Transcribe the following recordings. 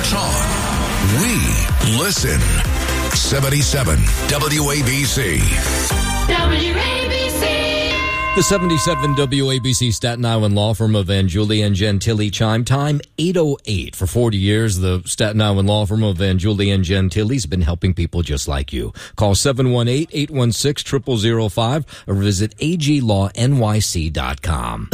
talk. We listen. 77 WABC. The 77 WABC Staten Island law firm of Van Julia and Gentili. Chime time 8:08. For 40 years, the Staten Island law firm of Van Julia and Gentili has been helping people just like you. Call 718-816-0005 or visit aglawnyc.com.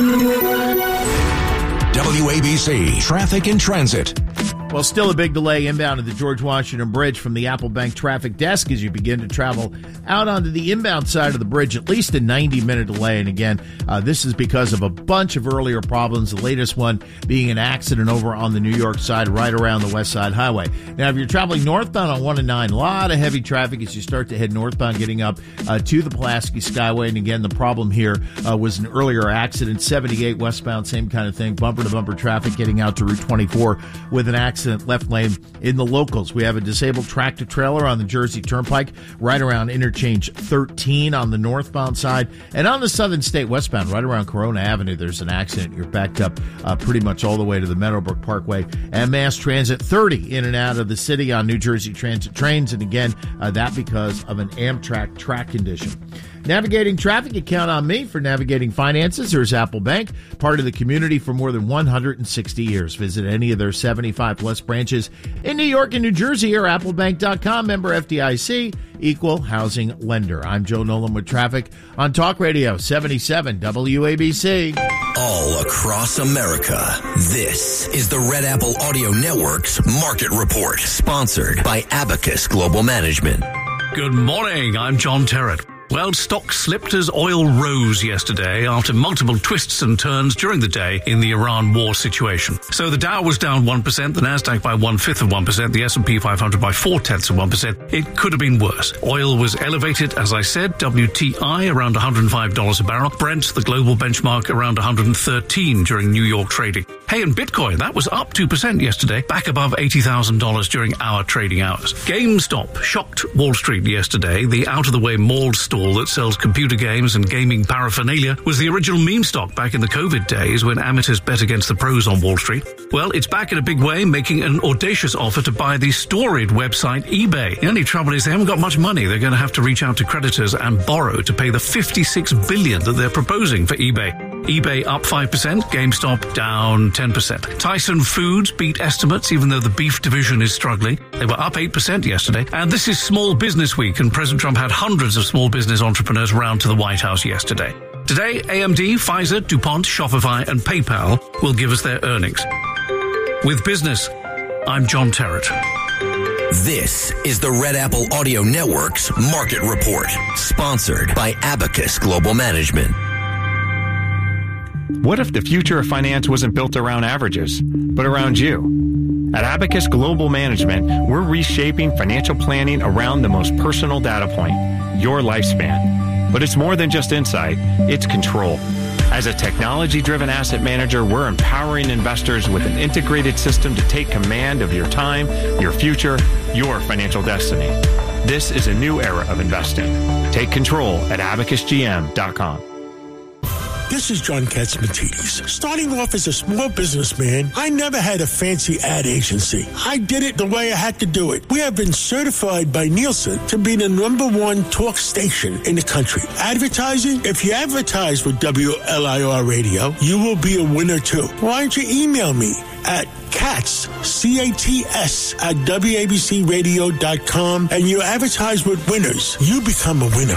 WABC Traffic and Transit. Well, still a big delay inbound at the George Washington Bridge from the Apple Bank traffic desk as you begin to travel out onto the inbound side of the bridge, at least a 90-minute delay. And again, this is because of a bunch of earlier problems, the latest one being an accident over on the New York side right around the West Side Highway. Now, if you're traveling northbound on 1 and 9, a lot of heavy traffic as you start to head northbound getting up to the Pulaski Skyway. And again, the problem here was an earlier accident, 78 westbound, same kind of thing, bumper-to-bumper traffic getting out to Route 24 with an accident left lane in the locals. We have a disabled tractor trailer on the Jersey Turnpike right around interchange 13 on the northbound side, and on the Southern State westbound right around Corona Avenue there's an accident. You're backed up pretty much all the way to the Meadowbrook Parkway. And Mass Transit 30 in and out of the city on New Jersey Transit trains, and again that because of an Amtrak track condition. Navigating traffic, you count on me for navigating finances. There's Apple Bank, part of the community for more than 160 years. Visit any of their 75-plus branches in New York and New Jersey or applebank.com, member FDIC, equal housing lender. I'm Joe Nolan with traffic on Talk Radio 77 WABC. All across America, this is the Red Apple Audio Network's Market Report, sponsored by Abacus Global Management. Good morning, I'm John Terrett. Well, stocks slipped as oil rose yesterday after multiple twists and turns during the day in the Iran war situation. So the Dow was down 1%, the Nasdaq by 1/5%, the S&P 500 by 0.4%. It could have been worse. Oil was elevated, as I said, WTI around $105 a barrel, Brent, the global benchmark, around 113 during New York trading. Hey, and Bitcoin, that was up 2% yesterday, back above $80,000 during our trading hours. GameStop shocked Wall Street yesterday. The out-of-the-way mall store that sells computer games and gaming paraphernalia was the original meme stock back in the COVID days when amateurs bet against the pros on Wall Street. Well, it's back in a big way, making an audacious offer to buy the storied website eBay. The only trouble is they haven't got much money. They're going to have to reach out to creditors and borrow to pay the $56 billion that they're proposing for eBay. eBay up 5%, GameStop down 10%. Tyson Foods beat estimates even though the beef division is struggling. They were up 8% yesterday. And this is Small Business Week, and President Trump had hundreds of small business entrepreneurs round to the White House yesterday. Today, AMD, Pfizer, DuPont, Shopify, and PayPal will give us their earnings. With business, I'm John Terrett. This is the Red Apple Audio Network's Market Report, sponsored by Abacus Global Management. What if the future of finance wasn't built around averages, but around you? At Abacus Global Management, we're reshaping financial planning around the most personal data point, your lifespan. But it's more than just insight, it's control. As a technology-driven asset manager, we're empowering investors with an integrated system to take command of your time, your future, your financial destiny. This is a new era of investing. Take control at abacusgm.com. This is John Katsimatidis. Starting off as a small businessman, I never had a fancy ad agency. I did it the way I had to do it. We have been certified by Nielsen to be the #1 talk station in the country. Advertising? If you advertise with WLIR Radio, you will be a winner too. Why don't you email me at Katz, C-A-T-S, at WABCRadio.com, and you advertise with winners. You become a winner.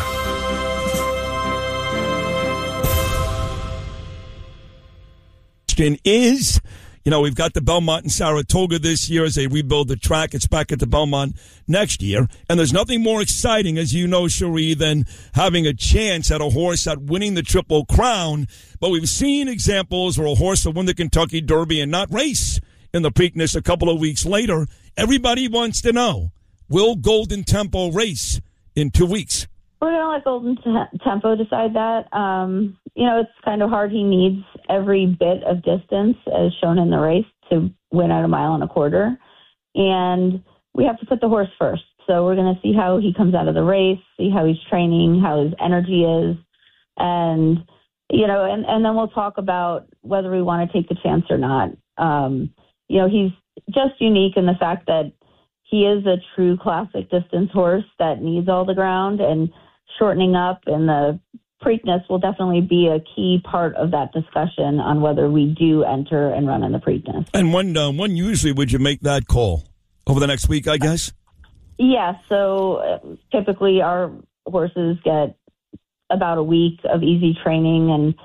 Is, we've got the Belmont in Saratoga this year as they rebuild the track. It's back at the Belmont next year. And there's nothing more exciting, as you know, Cherie, than having a chance at a horse at winning the Triple Crown. But we've seen examples where a horse will win the Kentucky Derby and not race in the Preakness a couple of weeks later. Everybody wants to know, will Golden Tempo race in 2 weeks? We're going to let Golden Tempo decide that. It's kind of hard. He needs every bit of distance, as shown in the race, to win at 1.25 miles. And we have to put the horse first. So we're going to see how he comes out of the race, see how he's training, how his energy is. And, and then we'll talk about whether we want to take the chance or not. He's just unique in the fact that he is a true classic distance horse that needs all the ground, and shortening up in the Preakness will definitely be a key part of that discussion on whether we do enter and run in the Preakness. And when usually would you make that call? Over the next week, I guess? Yeah, so typically our horses get about a week of easy training, and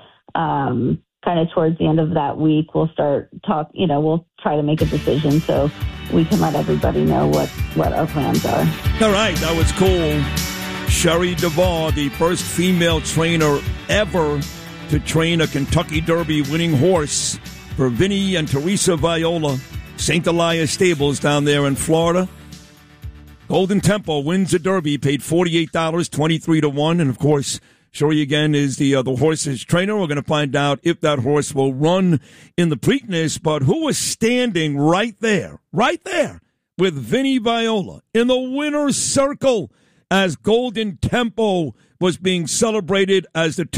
kind of towards the end of that week, we'll start we'll try to make a decision so we can let everybody know what our plans are. All right, that was cool. Sherry DeVar, the first female trainer ever to train a Kentucky Derby winning horse for Vinny and Teresa Viola, St. Elias Stables down there in Florida. Golden Tempo wins the Derby, paid $48, 23 to 1, and of course, Sherry again is the horse's trainer. We're going to find out if that horse will run in the Preakness, but who was standing right there with Vinny Viola in the winner's circle as Golden Tempo was being celebrated as the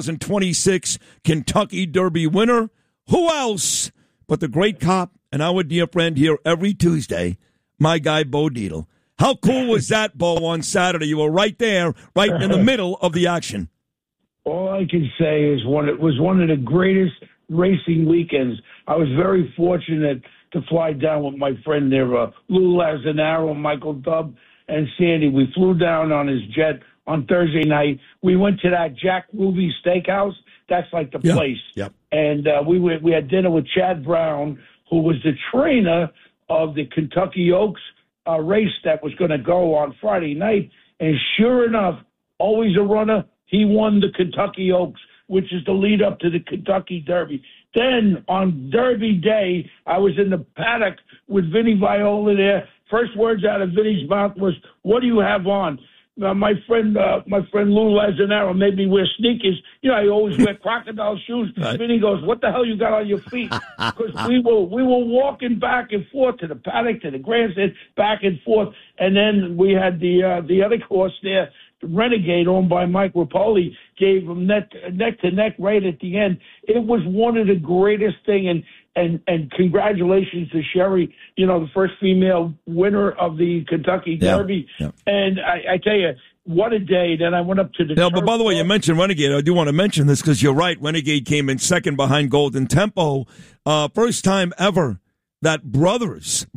2026 Kentucky Derby winner? Who else but the great cop and our dear friend here every Tuesday, my guy Bo Dietl. How cool was that, Bo, on Saturday? You were right there, right in the middle of the action. All I can say is it was one of the greatest racing weekends. I was very fortunate to fly down with my friend there, Lou Lazzanaro, Michael Dubb, and Sandy. We flew down on his jet on Thursday night. We went to that Jack Ruby Steakhouse. That's like the place. Yep. And we had dinner with Chad Brown, who was the trainer of the Kentucky Oaks race that was going to go on Friday night. And sure enough, always a runner, he won the Kentucky Oaks, which is the lead up to the Kentucky Derby. Then on Derby Day, I was in the paddock with Vinny Viola there. First words out of Vinny's mouth was, "What do you have on?" My friend Lou Lazzanaro made me wear sneakers. I always wear crocodile shoes. Right. Vinny goes, "What the hell you got on your feet?" Because we were walking back and forth to the paddock, to the grandstand, back and forth. And then we had the other horse there, the Renegade, owned by Mike Rapoli, gave him neck to neck right at the end. It was one of the greatest things. And congratulations to Sherry, the first female winner of the Kentucky Derby. Yeah. And I tell you, what a day. Then I went up to the... Yeah, but by the way, you mentioned Renegade. I do want to mention this because you're right. Renegade came in second behind Golden Tempo. First time ever that brothers,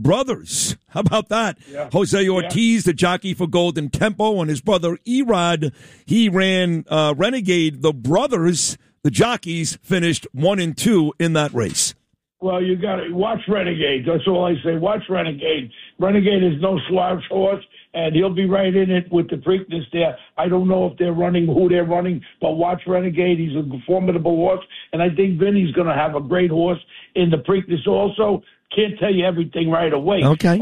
how about that? Yeah. Jose Ortiz, the jockey for Golden Tempo, and his brother Erod, he ran Renegade. The brothers, the jockeys, finished 1 and 2 in that race. Well, you got to watch Renegade. That's all I say. Watch Renegade. Renegade is no slouch horse, and he'll be right in it with the Preakness there. I don't know if they're running, who they're running, but watch Renegade. He's a formidable horse, and I think Vinny's going to have a great horse in the Preakness also. Can't tell you everything right away. Okay.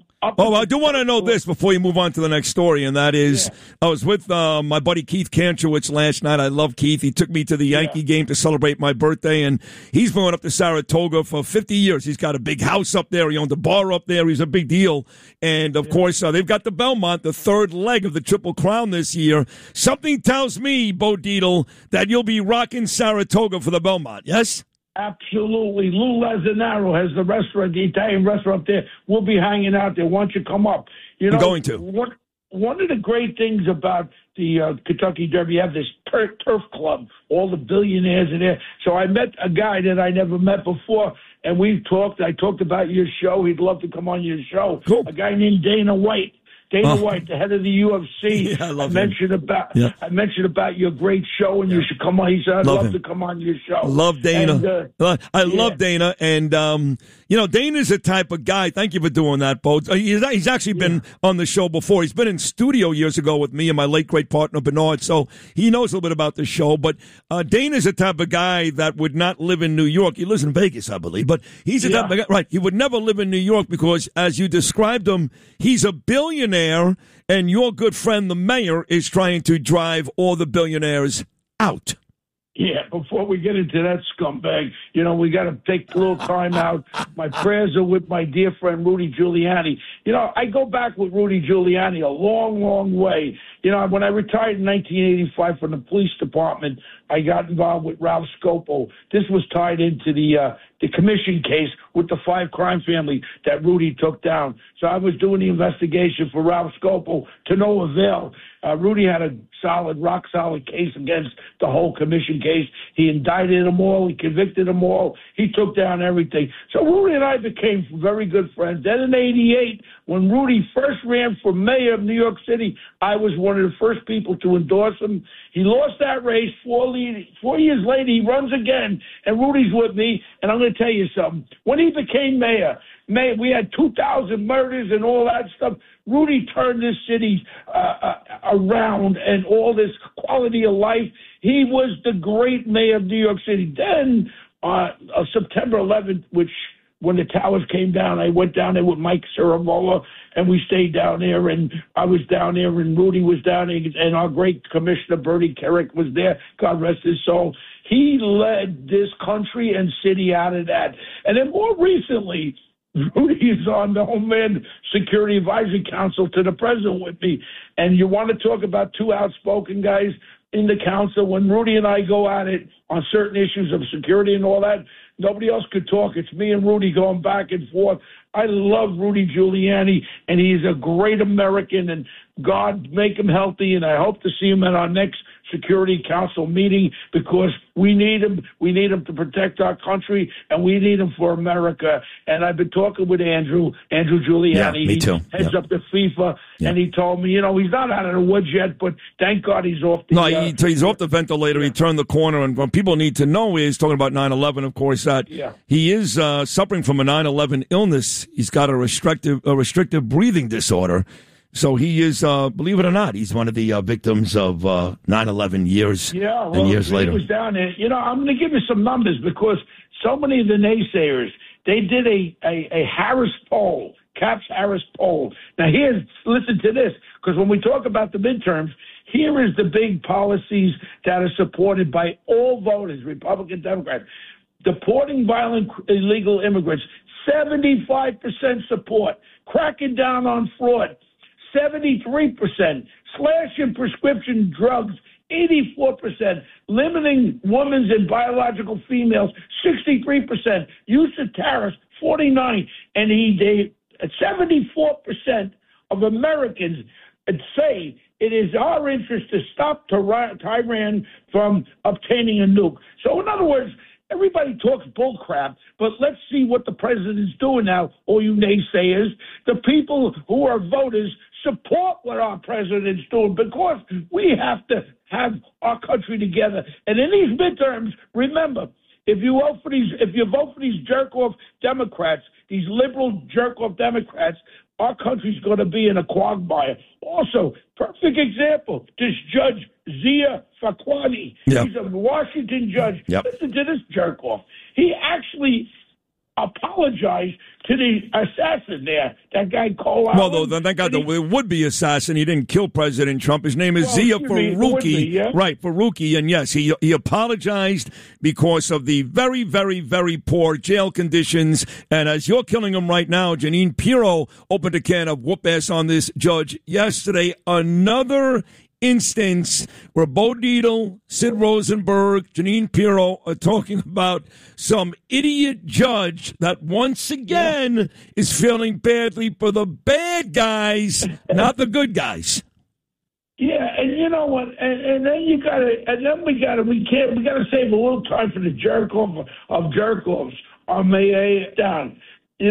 I do want to know this before you move on to the next story, and that is I was with my buddy Keith Kantrowitz last night. I love Keith. He took me to the Yankee game to celebrate my birthday, and he's been up to Saratoga for 50 years. He's got a big house up there. He owned a bar up there. He's a big deal. And, of course, they've got the Belmont, the third leg of the Triple Crown this year. Something tells me, Bo Dietl, that you'll be rocking Saratoga for the Belmont, yes? Absolutely. Lou Lazzanaro has the restaurant, the Italian restaurant there. We'll be hanging out there. Why don't you come up? I'm going to. One of the great things about the Kentucky Derby, you have this turf club. All the billionaires are there. So I met a guy that I never met before, and we talked. I talked about your show. He'd love to come on your show. Cool. A guy named Dana White. White, the head of the UFC. Yeah, I mentioned about your great show, and you should come on. He said, I'd love to come on your show. Love Dana. And, I love Dana. And, Dana's the type of guy. Thank you for doing that, Bo. He's actually been on the show before. He's been in studio years ago with me and my late great partner, Bernard. So he knows a little bit about the show. But Dana's the type of guy that would not live in New York. He lives in Vegas, I believe. But he's the type of guy, right? He would never live in New York because, as you described him, he's a billionaire. And your good friend, the mayor, is trying to drive all the billionaires out. Yeah, before we get into that scumbag, we got to take a little time out. My prayers are with my dear friend Rudy Giuliani. I go back with Rudy Giuliani a long, long way. When I retired in 1985 from the police department, I got involved with Ralph Scopo. This was tied into the the commission case with the 5 crime family that Rudy took down. So I was doing the investigation for Ralph Scopo to no avail. Rudy had a rock solid case against the whole commission case. He indicted them all. He convicted them all. He took down everything. So Rudy and I became very good friends. Then in '88, when Rudy first ran for mayor of New York City, I was one of the first people to endorse him. He lost that race. 4 years later, he runs again, and Rudy's with me. And I'm going to tell you something. When he became mayor, we had 2,000 murders and all that stuff. Rudy turned this city around and all this quality of life. He was the great mayor of New York City. Then September 11th, when the towers came down, I went down there with Mike Ciravalla, and we stayed down there, and I was down there, and Rudy was down there, and our great commissioner, Bernie Kerik, was there. God rest his soul. He led this country and city out of that. And then more recently, Rudy is on the Homeland Security Advisory Council to the president with me. And you want to talk about 2 outspoken guys in the council. When Rudy and I go at it on certain issues of security and all that, nobody else could talk. It's me and Rudy going back and forth. I love Rudy Giuliani, and he's a great American, and God make him healthy, and I hope to see him at our next Security Council meeting, because we need him. We need him to protect our country, and we need him for America. And I've been talking with Andrew Giuliani. Yeah, me too. He heads up the FIFA, and he told me, he's not out of the woods yet, but thank God he's off the he's off the ventilator. He turned the corner, and what people need to know is, talking about 9/11, of course, that he is suffering from a 9/11 illness. He's got a restrictive breathing disorder. So he is, believe it or not, he's one of the victims of 9/11 years and years later. He was down there. I'm going to give you some numbers, because so many of the naysayers, they did a Harris poll, Capps Harris poll. Now listen to this, because when we talk about the midterms, here is the big policies that are supported by all voters, Republican, Democrat. Deporting violent illegal immigrants, 75% support. Cracking down on fraud, 73%. Slashing prescription drugs, 84%. Limiting women's and biological females, 63%. Use of tariffs, 49%. And 74% of Americans say it is our interest to stop Tehran from obtaining a nuke. So in other words, everybody talks bullcrap, but let's see what the president's doing now, all you naysayers. The people who are voters support what our president's doing, because we have to have our country together. And in these midterms, remember, if you vote for these jerk-off Democrats, these liberal jerk-off Democrats, our country's going to be in a quagmire. Also, perfect example, this judge, Zia Fakwani. He's a Washington judge. Listen to this jerk-off. He actually apologized to the assassin there, that guy Cole Allen. Well, that guy, the would-be assassin, he didn't kill President Trump. His name is Zia Faruqi. Right, Faruqi. And yes, he apologized because of the very, very, very poor jail conditions. And as you're killing him right now, Jeanine Pirro opened a can of whoop-ass on this judge yesterday. Another instance where Bo Dietl, Sid Rosenberg, Jeanine Pirro are talking about some idiot judge that once again is feeling badly for the bad guys, not the good guys. Yeah, and you know what? And then we gotta save a little time for the jerk off of jerk offs on May down.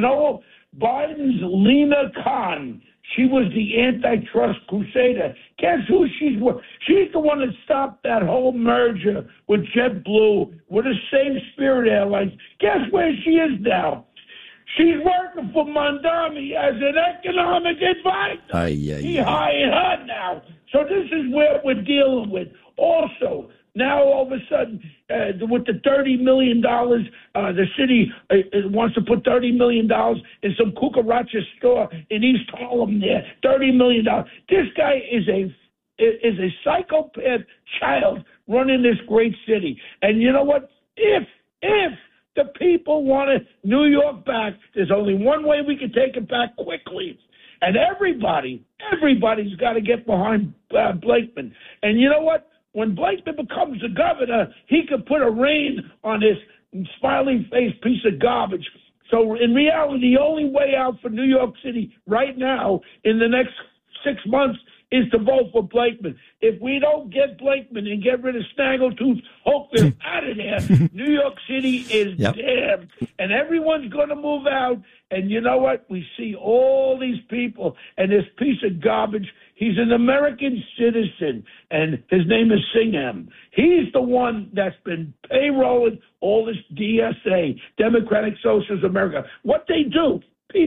Biden's Lena Khan. She was the antitrust crusader. Guess who she's with? She's the one that stopped that whole merger with JetBlue, with the same Spirit Airlines. Guess where she is now? She's working for Mondami as an economic advisor. He hired her now. So this is what we're dealing with. Also, now all of a sudden, with the $30 million, the city wants to put $30 million in some cucaracha store in East Harlem there. $30 million. This guy is a psychopath child running this great city. And you know what? If the people wanted New York back, there's only one way we can take it back quickly. And everybody's got to get behind Blakeman. And you know what? When Blakeman becomes the governor, he could put a rein on this smiley face piece of garbage. So in reality, the only way out for New York City right now in the next 6 months is to vote for Blakeman. If we don't get Blakeman and get rid of Snaggletooth Hochfeld out of there, New York City is damned. And everyone's going to move out. And you know what? We see all these people and this piece of garbage. He's an American citizen, and his name is Singham. He's the one that's been payrolling all this DSA, Democratic Socialist America. What they do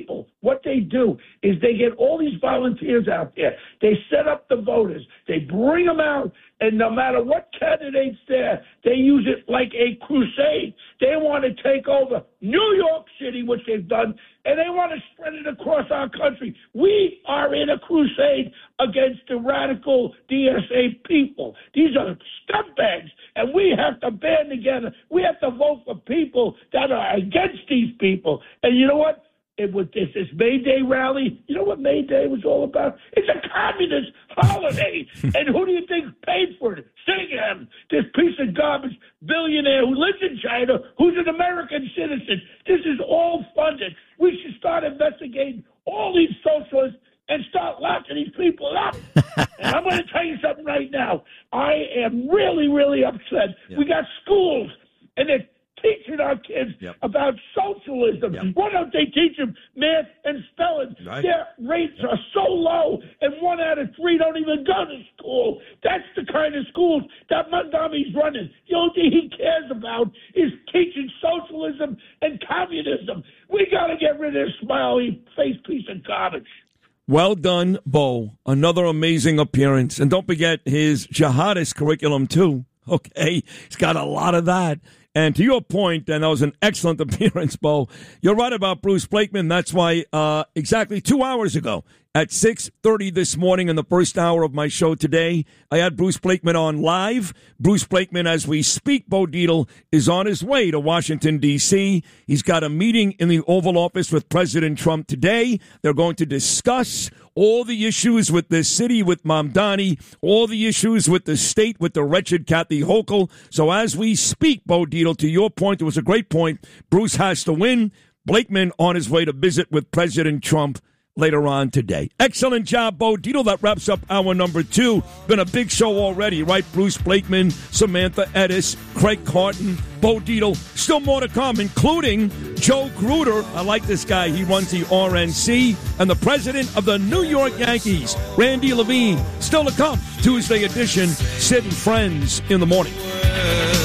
is they get all these volunteers out there. They set up the voters. They bring them out, and no matter what candidate's there, they use it like a crusade. They want to take over New York City, which they've done, and they want to spread it across our country. We are in a crusade against the radical DSA people. These are scumbags, and we have to band together. We have to vote for people that are against these people. And you know what? With this May Day rally, you know what May Day was all about? It's a communist holiday. And who do you think paid for it? Singham, this piece of garbage billionaire who lives in China, who's an American citizen. This is all funded. We should start investigating all these socialists and start locking these people up. And I'm going to tell you something right now. I am really, really upset. We got schools, and they're teaching our kids about socialism. Why don't they teach them math and spelling? Right. Their rates are so low, and 1 out of 3 don't even go to school. That's the kind of schools that Montgomery's running. The only thing he cares about is teaching socialism and communism. We got to get rid of this smiley face piece of garbage. Well done, Bo. Another amazing appearance. And don't forget his jihadist curriculum, too. Okay? He's got a lot of that. And to your point, and that was an excellent appearance, Bo, you're right about Bruce Blakeman. That's why exactly 2 hours ago at 6:30 this morning in the first hour of my show today, I had Bruce Blakeman on live. Bruce Blakeman, as we speak, Bo Dietl, is on his way to Washington, D.C. He's got a meeting in the Oval Office with President Trump today. They're going to discuss all the issues with this city, with Mamdani, all the issues with the state, with the wretched Kathy Hochul. So as we speak, Bo Dietl, to your point, it was a great point. Bruce has to win. Blakeman on his way to visit with President Trump later on today. Excellent job, Bo Dietl. That wraps up hour number 2. Been a big show already, right? Bruce Blakeman, Samantha Edis, Craig Carton, Bo Dietl. Still more to come, including Joe Gruder. I like this guy. He runs the RNC. And the president of the New York Yankees, Randy Levine. Still to come. Tuesday edition, Sid and Friends in the morning.